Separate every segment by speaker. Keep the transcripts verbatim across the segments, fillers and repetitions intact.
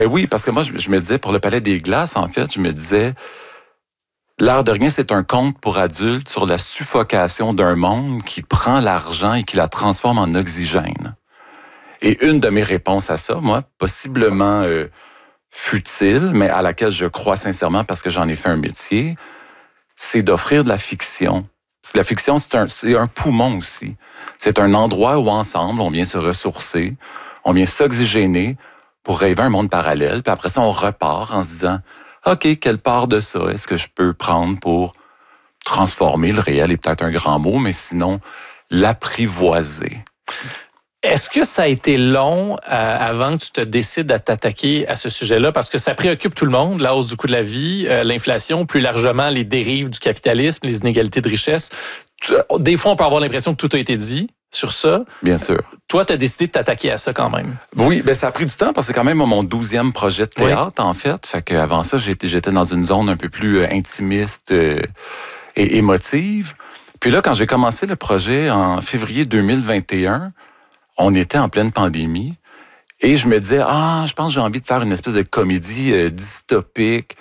Speaker 1: Ben oui, parce que moi, je, je me disais, pour le Palais des Glaces, en fait, je me disais, L'air de rien, c'est un conte pour adultes sur la suffocation d'un monde qui prend l'argent et qui la transforme en oxygène. Et une de mes réponses à ça, moi, possiblement euh, futile, mais à laquelle je crois sincèrement parce que j'en ai fait un métier, c'est d'offrir de la fiction. La fiction, c'est un, c'est un poumon aussi. C'est un endroit où, ensemble, on vient se ressourcer, on vient s'oxygéner pour rêver un monde parallèle, puis après ça, on repart en se disant « OK, quelle part de ça est-ce que je peux prendre pour transformer le réel » est peut-être un grand mot, mais sinon, l'apprivoiser.
Speaker 2: Est-ce que ça a été long euh, avant que tu te décides à t'attaquer à ce sujet-là? Parce que ça préoccupe tout le monde, la hausse du coût de la vie, euh, l'inflation, plus largement les dérives du capitalisme, les inégalités de richesse. Des fois, on peut avoir l'impression que tout a été dit sur ça.
Speaker 1: Bien sûr.
Speaker 2: Toi, tu as décidé de t'attaquer à ça quand même.
Speaker 1: Oui, ben ça a pris du temps parce que c'est quand même mon douzième projet de théâtre, oui. en fait. Fait qu'avant ça, j'étais, j'étais dans une zone un peu plus intimiste euh, et émotive. Puis là, quand j'ai commencé le projet en février deux mille vingt et un, on était en pleine pandémie et je me disais, ah, je pense que j'ai envie de faire une espèce de comédie euh, dystopique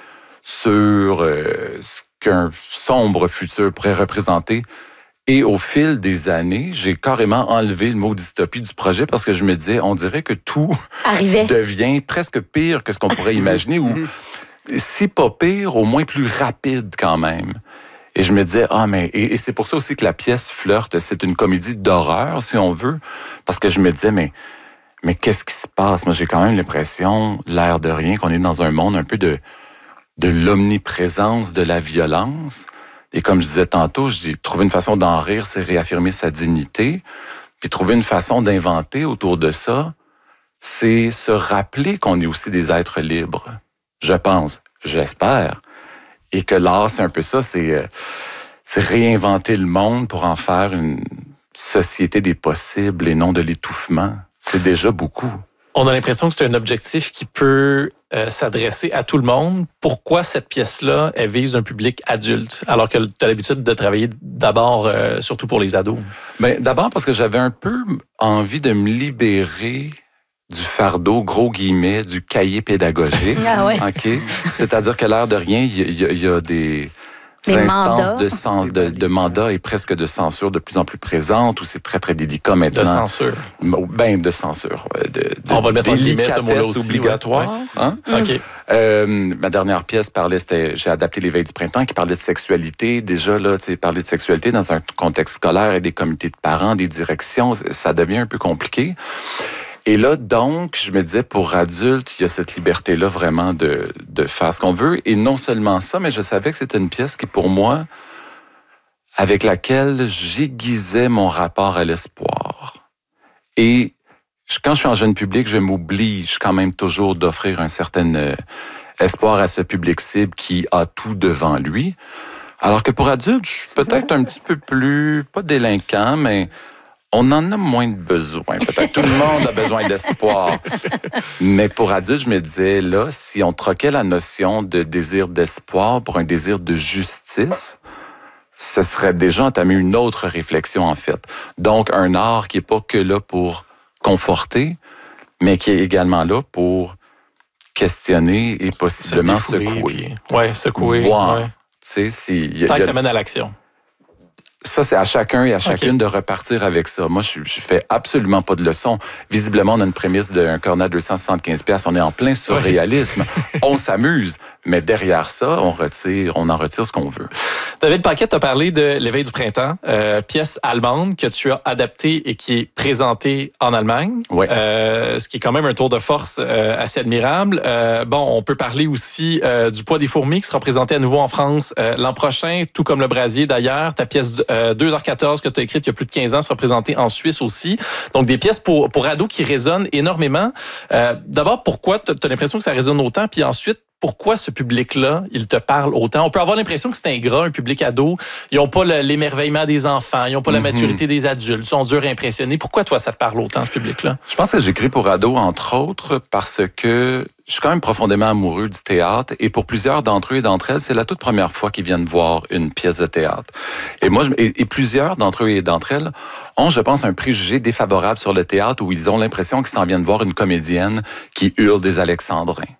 Speaker 1: sur euh, ce qu'un sombre futur pourrait représenter. Et au fil des années, j'ai carrément enlevé le mot dystopie du projet parce que je me disais, on dirait que tout
Speaker 3: Arrivait.
Speaker 1: devient presque pire que ce qu'on pourrait imaginer ou si pas pire, au moins plus rapide quand même. Et je me disais, ah, mais, et, et c'est pour ça aussi que la pièce flirte, c'est une comédie d'horreur, si on veut, parce que je me disais, mais, mais qu'est-ce qui se passe? Moi, j'ai quand même l'impression, l'air de rien, qu'on est dans un monde un peu de, de l'omniprésence de la violence. Et comme je disais tantôt, je dis, trouver une façon d'en rire, c'est réaffirmer sa dignité. Puis trouver une façon d'inventer autour de ça, c'est se rappeler qu'on est aussi des êtres libres. Je pense, j'espère. Et que l'art, c'est un peu ça, c'est, c'est réinventer le monde pour en faire une société des possibles et non de l'étouffement. C'est déjà beaucoup.
Speaker 2: On a l'impression que c'est un objectif qui peut euh, s'adresser à tout le monde. Pourquoi cette pièce-là, elle vise un public adulte, alors que tu as l'habitude de travailler d'abord, euh, surtout pour les ados? Bien,
Speaker 1: d'abord parce que j'avais un peu envie de me libérer du fardeau, gros guillemets, du cahier pédagogique.
Speaker 3: Ah ouais.
Speaker 1: OK? C'est-à-dire que l'air de rien, il y, y, y a des...
Speaker 3: Des
Speaker 1: instances
Speaker 3: mandats.
Speaker 1: de, sens, de, de mandat et presque de censure de plus en plus présentes, où c'est très, très délicat maintenant.
Speaker 2: De censure.
Speaker 1: Ben, de censure. De, de
Speaker 2: On va le mettre en guillemets, ce mot-là aussi.
Speaker 1: Obligatoire.
Speaker 2: Ouais.
Speaker 1: Hein?
Speaker 2: OK.
Speaker 1: Euh, ma dernière pièce parlait, c'était, j'ai adapté Les Veilles du printemps, qui parlait de sexualité. Déjà, là, tu sais, parler de sexualité dans un contexte scolaire et des comités de parents, des directions, ça devient un peu compliqué. Et là, donc, je me disais, pour adultes, il y a cette liberté-là vraiment de, de faire ce qu'on veut. Et non seulement ça, mais je savais que c'était une pièce qui, pour moi, avec laquelle j'aiguisais mon rapport à l'espoir. Et quand je suis en jeune public, je m'oblige quand même toujours d'offrir un certain euh, espoir à ce public cible qui a tout devant lui. Alors que pour adultes, je suis peut-être un petit peu plus, pas délinquant, mais... on en a moins de besoin. Peut-être tout le monde a besoin d'espoir. Mais pour adultes, je me disais, là, si on troquait la notion de désir d'espoir pour un désir de justice, ce serait déjà entamer une autre réflexion, en fait. Donc, un art qui n'est pas que là pour conforter, mais qui est également là pour questionner et possiblement
Speaker 2: Se défouler,
Speaker 1: secouer.
Speaker 2: Puis... Oui, secouer.
Speaker 1: Wow.
Speaker 2: Ouais.
Speaker 1: Tu sais, si... Y a,
Speaker 2: Tant
Speaker 1: y a...
Speaker 2: que ça mène à l'action.
Speaker 1: Ça, c'est à chacun et à chacune okay. de repartir avec ça. Moi, je, je fais absolument pas de leçons. Visiblement, on a une prémisse d'un cornet à deux cent soixante-quinze piastres. On est en plein surréalisme. Oui. On s'amuse, mais derrière ça, on retire, on en retire ce qu'on veut.
Speaker 2: David Paquette a parlé de L'éveil du printemps, euh, pièce allemande que tu as adaptée et qui est présentée en Allemagne.
Speaker 1: Oui.
Speaker 2: Euh, ce qui est quand même un tour de force euh, assez admirable. Euh, bon, on peut parler aussi euh, du Poids des fourmis qui sera présenté à nouveau en France euh, l'an prochain, tout comme Le Brasier d'ailleurs. Ta pièce Euh, deux heures quatorze que tu as écrite il y a plus de quinze ans sera présentée en Suisse aussi. Donc, des pièces pour, pour ados qui résonnent énormément. Euh, d'abord, pourquoi tu as l'impression que ça résonne autant? Puis ensuite, pourquoi ce public-là, il te parle autant? On peut avoir l'impression que c'est ingrat, un public ado. Ils n'ont pas le, l'émerveillement des enfants, ils n'ont pas mm-hmm. la maturité des adultes, ils sont durs à impressionner. Pourquoi, toi, ça te parle autant, ce public-là?
Speaker 1: Je pense que j'écris pour ados, entre autres, parce que je suis quand même profondément amoureux du théâtre et pour plusieurs d'entre eux et d'entre elles, c'est la toute première fois qu'ils viennent voir une pièce de théâtre. Et moi, je, et, et plusieurs d'entre eux et d'entre elles ont, je pense, un préjugé défavorable sur le théâtre où ils ont l'impression qu'ils s'en viennent voir une comédienne qui hurle des alexandrins.